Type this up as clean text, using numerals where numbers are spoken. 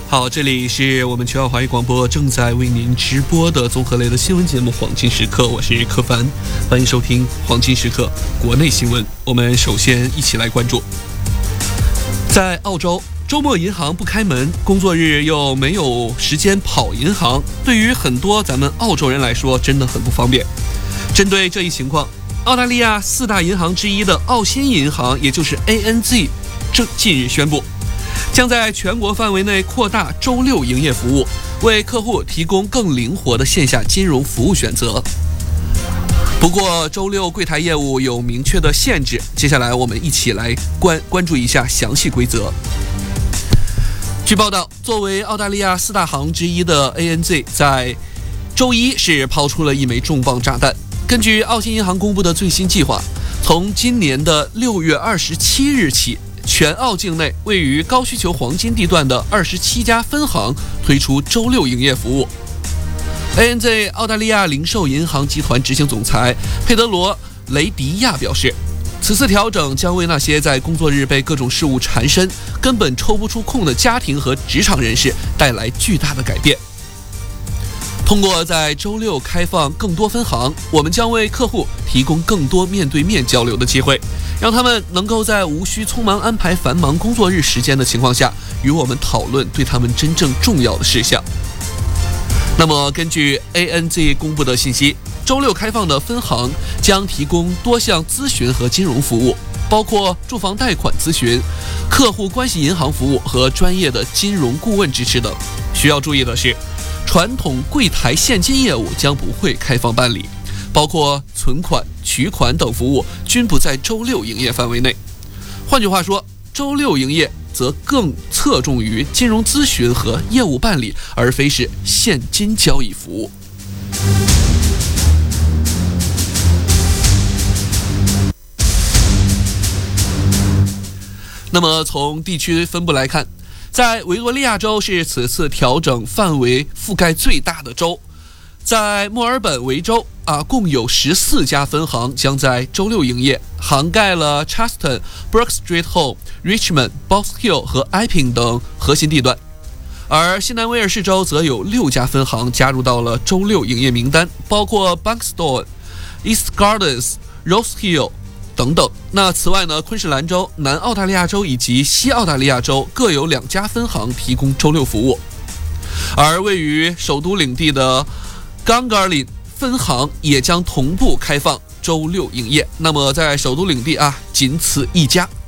好，这里是我们全澳华语广播正在为您直播的综合类的新闻节目《黄金时刻》，我是柯凡，欢迎收听《黄金时刻》国内新闻。我们首先一起来关注，在澳洲，周末银行不开门，工作日又没有时间跑银行，对于很多咱们澳洲人来说真的很不方便。针对这一情况，澳大利亚4大银行之一的澳新银行，也就是 ANZ， 近日宣布，将在全国范围内扩大周六营业服务，为客户提供更灵活的线下金融服务选择。不过，周六柜台业务有明确的限制。接下来，我们一起来关注一下详细规则。据报道，作为澳大利亚4大行之一的 ANZ， 在周一是抛出了一枚重磅炸弹。根据澳新银行公布的最新计划，从今年的6月27日起，全澳境内位于高需求黄金地段的27家分行推出周六营业服务。ANZ 澳大利亚零售银行集团执行总裁佩德罗·雷迪亚表示，此次调整将为那些在工作日被各种事务缠身、根本抽不出空的家庭和职场人士带来巨大的改变。通过在周六开放更多分行，我们将为客户提供更多面对面交流的机会，让他们能够在无需匆忙安排繁忙工作日时间的情况下，与我们讨论对他们真正重要的事项。那么，根据 ANZ 公布的信息，周六开放的分行将提供多项咨询和金融服务，包括住房贷款咨询、客户关系银行服务和专业的金融顾问支持等。需要注意的是，传统柜台现金业务将不会开放办理，包括存款、取款等服务均不在周六营业范围内。换句话说，周六营业则更侧重于金融咨询和业务办理，而非是现金交易服务。那么从地区分布来看，在维多利亚州是此次调整范围覆盖最大的州。在墨尔本维州共有14家分行将在周六营业，涵盖了 Chatston、Brook Street Hall、Richmond、Box Hill 和 Epping 等核心地段。而西南威尔士州则有6家分行加入到了周六营业名单，包括 Bunkstone、East Gardens、Rose Hill 等等。那此外呢，昆士兰州、南澳大利亚州以及西澳大利亚州各有2家分行提供周六服务。而位于首都领地的Gungahlin 分行也将同步开放周六营业。那么在首都领地仅此一家。